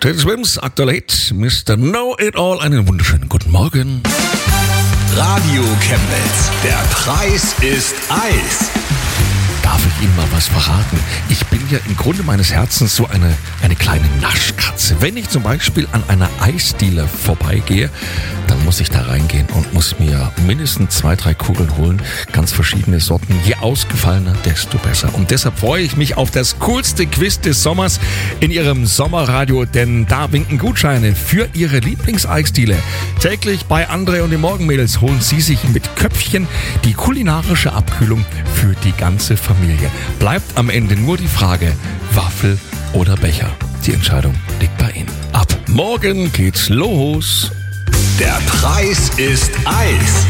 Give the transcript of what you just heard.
Teddy Swims, aktueller Hit, Mr. Know-It-All. Einen wunderschönen guten Morgen. Radio Chemnitz. Der Preis ist Eis. Darf ich Ihnen mal was verraten? Ich bin ja im Grunde meines Herzens so eine kleine Naschkatze. Wenn ich zum Beispiel an einer Eisdiele vorbeigehe, dann muss ich da reingehen und muss mir mindestens 2-3 Kugeln holen. Ganz verschiedene Sorten. Je ausgefallener, desto besser. Und deshalb freue ich mich auf das coolste Quiz des Sommers in Ihrem Sommerradio, denn da winken Gutscheine für Ihre Lieblingseisdiele. Täglich bei André und den Morgenmädels holen Sie sich mit Köpfchen die kulinarische Abkühlung für die ganze Familie. Bleibt am Ende nur die Frage, Waffel oder Becher. Die Entscheidung liegt bei Ihnen. Ab morgen geht's los. Der Preis ist Eis.